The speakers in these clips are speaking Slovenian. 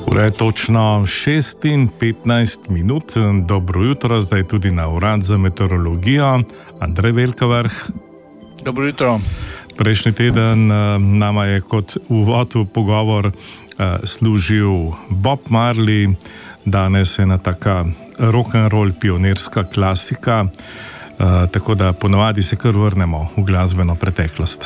Ura je točno 6:15. Dobro jutro, zdaj tudi na Urad za meteorologijo. Andrej Velkavrh. Dobro jutro. Prejšnji teden nama je kot uvod v pogovor služil Bob Marley. Danes je ena taka rock'n'roll pionirska klasika, tako da ponavadi se kar vrnemo v glasbeno preteklost.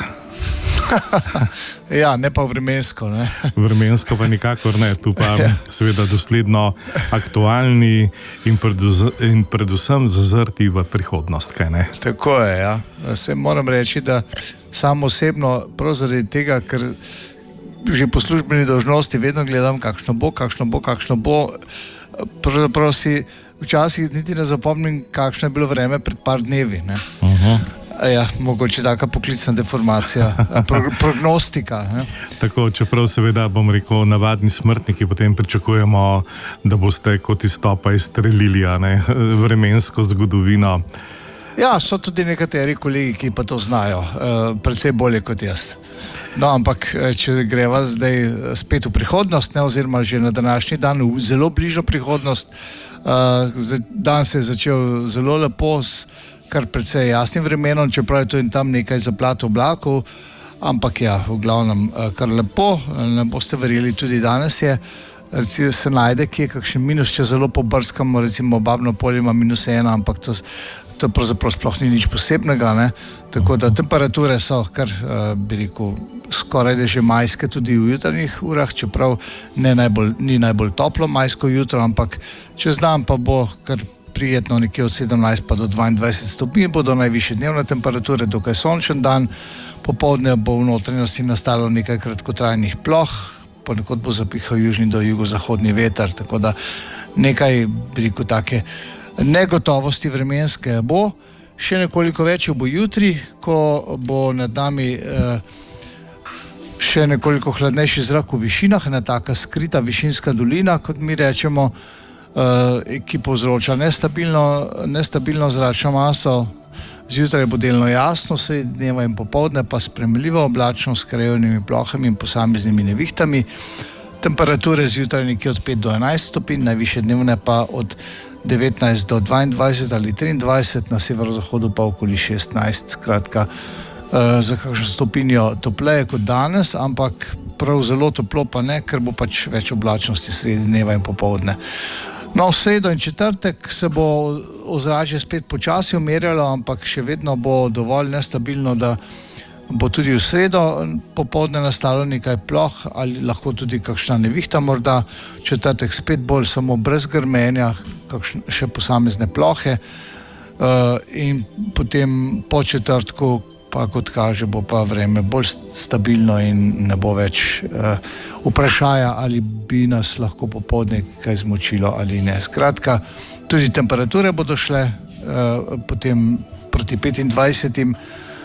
Ja, ne pa vremensko, ne? Vremensko pa nikakor ne, tu pa seveda dosledno aktualni in predvsem zazrti v prihodnost, kaj ne? Tako je, ja. Se moram reči, da sam osebno, prav zaradi tega, ker že po službeni dolžnosti vedno gledam, kakšno bo, pravzaprav si včasih niti ne zapomnim, kakšno je bilo vreme pred par dnevi, ne? Ja, mogoče taka poklicna deformacija, prognostika. Ne? Tako, čeprav seveda, bom rekel, navadni smrtniki potem pričakujemo, da boste kot iz topa izstrelili, a ne, vremensko zgodovino. Ja, so tudi nekateri kolegi, ki pa to znajo, precej bolje kot jaz. No, ampak, če greva zdaj spet v prihodnost, ne, oziroma že na današnji dan v zelo bližjo prihodnost, dan se je začel zelo lepo kar precej jasnim vremenom, čeprav je to in tam nekaj zaplat oblakov, ampak ja, v glavnem kar lepo, ne boste verjeli, tudi danes je, recimo se najde kje kakšen minus, če zelo pobrskamo, recimo Babno polje ima -1, ampak to pravzaprav sploh ni nič posebnega, ne, tako da temperature so kar, bi rekel, skoraj da že majske tudi v jutranjih urah, čeprav ni najbolj toplo majsko jutro, ampak čez dan pa bo kar prijetno, nekje od 17 pa do 22 stopinj bodo najvišje dnevne temperature, dokaj sončen dan, popoldne bo v notranjosti nastalo nekaj kratkotrajnih ploh, ponekod bo zapihal južni do jugozahodni veter, tako da nekaj, bi rekel, take negotovosti vremenske bo, še nekoliko več bo jutri, ko bo nad nami še nekoliko hladnejši zrak v višinah, ena taka skrita višinska dolina, kot mi rečemo, ki povzroča nestabilno zračno maso. Zjutraj bo delno jasno, sredi dneva in popoldne pa sprejemljivo oblačno s krajevnimi plohami in posameznimi nevihtami. Temperature zjutraj nekje od 5 do 11 stopinj, najvišje dnevne pa od 19 do 22 ali 23, na severozahodu pa okoli 16, skratka za kakšno stopinjo topleje kot danes, ampak prav zelo toplo pa ne, ker bo pač več oblačnosti sredi dneva in popoldne. No, v sredo in četrtek se bo ozračje spet počasi umirjalo, ampak še vedno bo dovolj nestabilno, da bo tudi v sredo popoldne nastalo nekaj ploh ali lahko tudi kakšna nevihta morda, četrtek spet bolj samo brez grmenja, še posamezne plohe, in potem po četrtku pa, kot kaže, bo pa vreme bolj stabilno in ne bo več vprašaja, ali bi nas lahko popoldne kaj zmočilo ali ne. Skratka, tudi temperature bodo šle potem proti 25.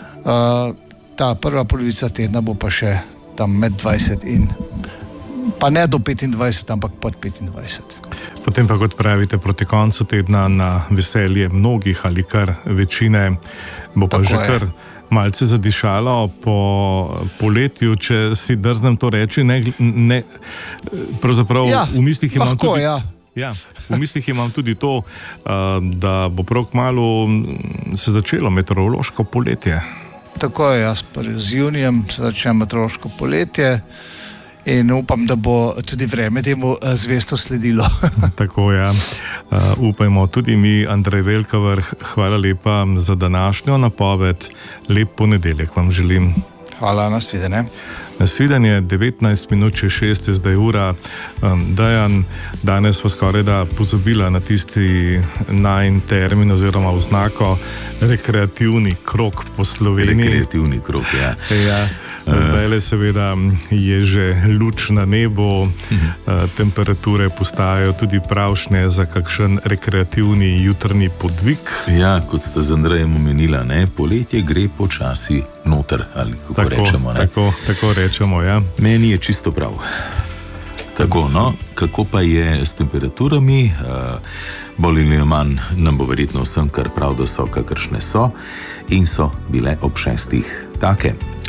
Ta prva polovica tedna bo pa še tam med 20 in pa ne do 25, ampak pod 25. Potem pa, kot pravite, proti koncu tedna na veselje mnogih ali kar večine bo pa že kar malce zadišalo po poletju, če si drznem to reči, ne, pravzaprav ja, v mislih imam lahko, tudi... Ja, v mislih imam tudi to, da bo prav kmalu se začelo meteorološko poletje. Tako je, jaz z junijem se začne meteorološko poletje in upam, da bo tudi vreme temu zvesto sledilo. Tako je, upajmo tudi mi. Andrej Velkavrh, hvala lepa za današnjo napoved. Lep ponedeljek vam želim. Hvala, nasvidenje. Nasvidenje, 19:06 je zdaj ura. Dejan, smo skoraj da pozabila na tisti najin termin oziroma oznako rekreativni krog po Sloveniji. Rekreativni krog, ja. Ja. Zdajle seveda je že luč na nebu, temperature postajajo tudi pravšnje za kakšen rekreativni jutrni podvig. Ja, kot ste z Andrejem omenila, ne, poletje gre počasi noter, ali kako rečemo, ne? Tako rečemo, ja. Meni je čisto prav. Tako, no, kako pa je s temperaturami? Bolj ali manj nam bo verjetno vsem kar prav, da so kakršne so in so bile ob 6 take.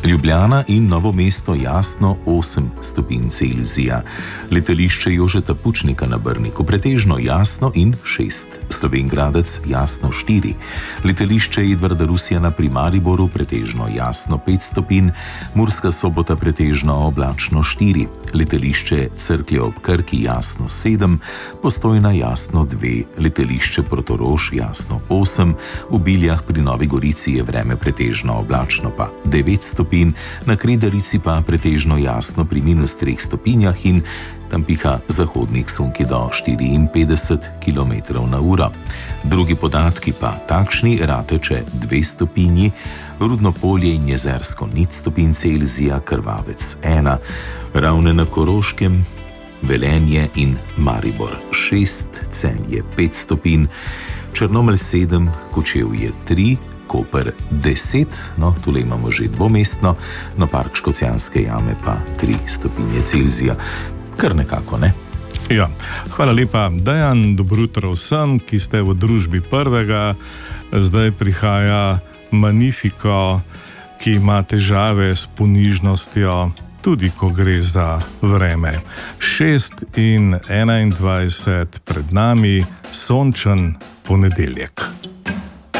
Ljubljana in Novo mesto jasno 8 stopinj Celzija. Letališče Jožeta Pučnika na Brniku pretežno jasno in 6. Slovenj Gradec jasno 4. Letališče Edvarda Rusjana pri Mariboru pretežno jasno 5 stopinj, Murska Sobota pretežno oblačno 4. Letališče Cerklje ob Krki jasno 7, Postojna jasno 2, letališče Portorož jasno 8, v Biljah pri Novi Gorici je vreme pretežno oblačno pa 9 stopinj, na Kredarici pa pretežno jasno pri -3 stopinjah in tam piha zahodnik sunki do 54 km/h. Drugi podatki pa takšni: Rateče 2 stopinji, Rudno Polje in Jezersko 0 stopinj Celzija, Krvavec 1, Ravne na Koroškem, Velenje in Maribor 6, Celje 5 stopinj, Črnomelj 7, Kočevje 3, Koper 10, no, tule imamo že dvomestno, na Park Škocjanske jame pa 3 stopinje Celzija. Kar nekako, ne? Ja, hvala lepa, Dejan, dobro jutro vsem, ki ste v družbi prvega. Zdaj prihaja Magnifico, ki ima težave s ponižnostjo, tudi ko gre za vreme. 6 in 21 pred nami, sončen ponedeljek.